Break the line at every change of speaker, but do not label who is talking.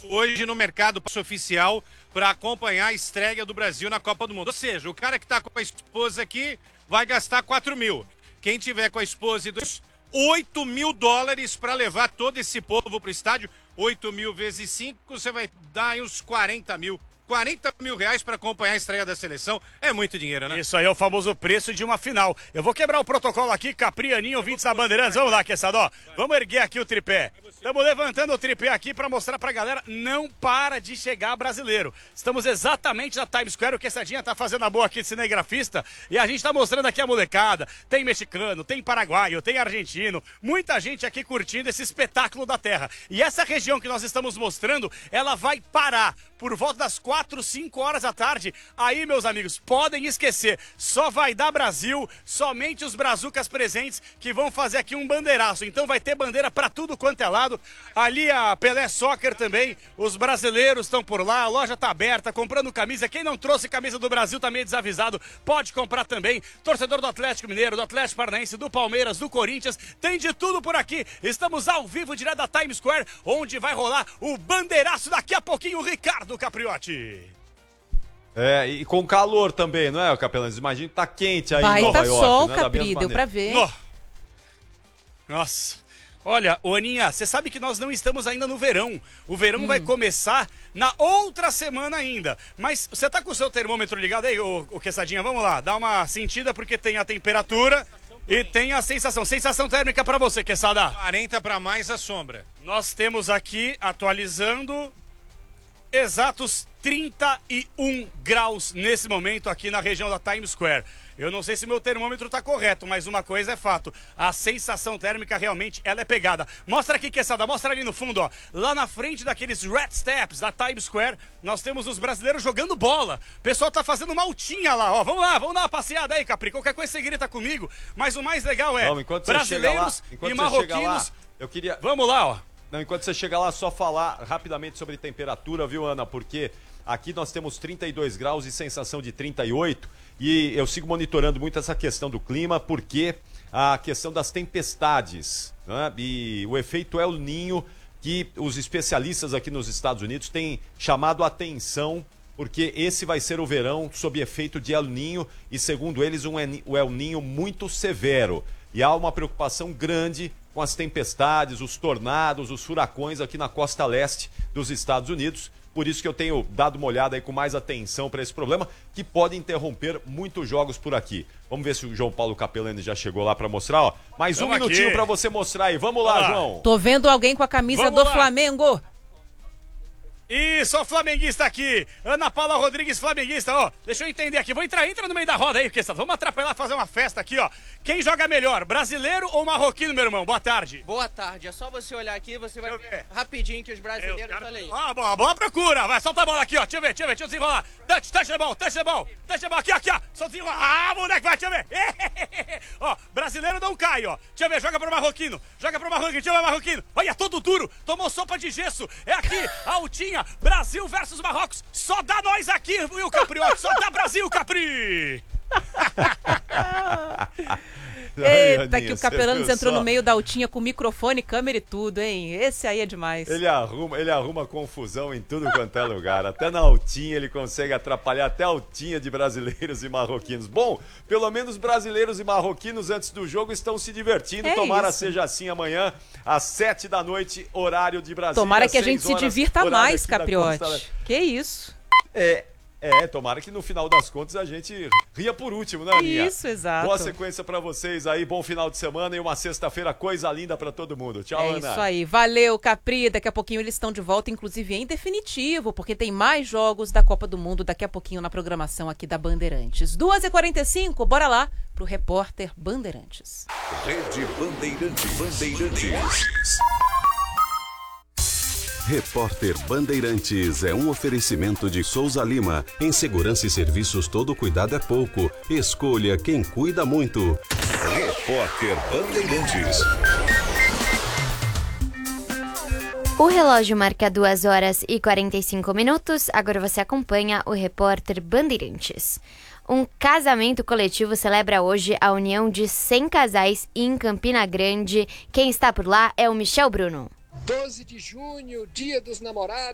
hoje no mercado oficial para acompanhar a estreia do Brasil na Copa do Mundo. Ou seja, o cara que está com a esposa aqui vai gastar 4 mil. Quem tiver com a esposa e dos 8 mil dólares para levar todo esse povo para o estádio, 8 mil vezes 5, você vai dar aí uns 40 mil. 40 mil reais para acompanhar a estreia da seleção é muito dinheiro, né?
Isso aí é o famoso preço de uma final. Eu vou quebrar o protocolo aqui, Caprianinho, ouvintes da Bandeirantes. Vamos lá, Quessadó. Vamos erguer aqui o tripé. Estamos levantando o tripé aqui para mostrar pra galera, não para de chegar brasileiro. Estamos exatamente na Times Square, o Quessadinha tá fazendo a boa aqui de cinegrafista, e a gente tá mostrando aqui a molecada. Tem mexicano, tem paraguaio, tem argentino, muita gente aqui curtindo esse espetáculo da terra. E essa região que nós estamos mostrando, ela vai parar por volta das 4, 5 horas da tarde. Aí, meus amigos, podem esquecer, só vai dar Brasil, somente os brazucas presentes que vão fazer aqui um bandeiraço. Então vai ter bandeira pra tudo quanto é lado. Ali a Pelé Soccer também, os brasileiros estão por lá, a loja tá aberta, comprando camisa. Quem não trouxe camisa do Brasil tá meio desavisado, pode comprar também. Torcedor do Atlético Mineiro, do Atlético Paranaense, do Palmeiras, do Corinthians, tem de tudo por aqui. Estamos ao vivo direto da Times Square, onde vai rolar o bandeiraço daqui a pouquinho, o Ricardo Capriotti.
É, e com calor também, não é, Capelães? Imagina que tá quente aí em Nova York.
Sol,
né?
Capri, deu pra ver.
Nossa. Olha, ô Aninha, você sabe que nós não estamos ainda no verão. O verão vai começar na outra semana ainda. Mas você tá com o seu termômetro ligado aí, ô Quessadinha? Vamos lá, dá uma sentida porque tem a temperatura e tem a sensação. Sensação térmica pra você, Quessada.
40 para mais a sombra.
Nós temos aqui, atualizando, exatos 31 graus nesse momento aqui na região da Times Square. Eu não sei se meu termômetro tá correto, mas uma coisa é fato. A sensação térmica realmente, ela é pegada. Mostra aqui, Quesada, mostra ali no fundo, ó. Lá na frente daqueles Red Steps da Times Square, nós temos os brasileiros jogando bola. O pessoal tá fazendo uma altinha lá, ó. Vamos lá, vamos dar uma passeada aí, Capri. Qualquer coisa você grita comigo. Mas o mais legal é brasileiros e marroquinos.
Eu queria...
Vamos lá, ó.
Não, enquanto você chega lá, só falar rapidamente sobre temperatura, viu, Ana? Porque aqui nós temos 32 graus e sensação de 38. E eu sigo monitorando muito essa questão do clima, porque a questão das tempestades, né? E o efeito El Niño, que os especialistas aqui nos Estados Unidos têm chamado a atenção, porque esse vai ser o verão sob efeito de El Niño e, segundo eles, o El Niño muito severo. E há uma preocupação grande com as tempestades, os tornados, os furacões aqui na costa leste dos Estados Unidos. Por isso que eu tenho dado uma olhada aí com mais atenção para esse problema, que pode interromper muitos jogos por aqui. Vamos ver se o João Paulo Capelani já chegou lá para mostrar, ó. Mais um minutinho para você mostrar aí. Vamos lá, João.
Tô vendo alguém com a camisa do Flamengo.
Isso, ó, flamenguista aqui. Ana Paula Rodrigues, flamenguista, ó. Deixa eu entender aqui. Entra no meio da roda aí, porque vamos atrapalhar, fazer uma festa aqui, ó. Quem joga melhor, brasileiro ou marroquino, meu irmão? Boa tarde.
Boa tarde. É só você olhar aqui, você vai ver rapidinho que os brasileiros... Olha aí.
Ah, boa procura. Vai, solta a bola aqui, ó. Deixa eu ver, deixa eu desenrolar. Touch the ball. Aqui, ó. Só desenrolar. Ah, moleque, vai, deixa eu ver. Ó, brasileiro não cai, ó. Deixa eu ver, joga pro marroquino. Deixa eu ver, marroquino. Olha, todo duro. Tomou sopa de gesso. É aqui, altinha. Brasil versus Marrocos. Só dá nós aqui, viu, Capriotti? Só dá Brasil, Capri.
Eita, que o Capelanes entrou no meio da altinha com microfone, câmera e tudo, hein? Esse aí é demais.
Ele arruma confusão em tudo quanto é lugar. Até na altinha ele consegue atrapalhar até a altinha de brasileiros e marroquinos. Bom, pelo menos brasileiros e marroquinos antes do jogo estão se divertindo. Tomara seja assim amanhã, às 7 da noite, horário de Brasília.
Tomara que a gente se divirta mais, Capriotti. Que isso?
Tomara que no final das contas a gente ria por último, né, Aninha?
Isso, exato.
Boa sequência pra vocês aí, bom final de semana e uma sexta-feira coisa linda pra todo mundo. Tchau, Ana.
Isso aí, valeu, Capri. Daqui a pouquinho eles estão de volta, inclusive em definitivo, porque tem mais jogos da Copa do Mundo daqui a pouquinho na programação aqui da Bandeirantes. 2h45, bora lá pro repórter Bandeirantes.
Rede Bandeirantes. Repórter Bandeirantes é um oferecimento de Souza Lima. Em segurança e serviços, todo cuidado é pouco. Escolha quem cuida muito. Repórter Bandeirantes.
O relógio marca 2h45. Agora você acompanha o Repórter Bandeirantes. Um casamento coletivo celebra hoje a união de 100 casais em Campina Grande. Quem está por lá é o Michel Bruno.
12 de junho, Dia dos Namorados.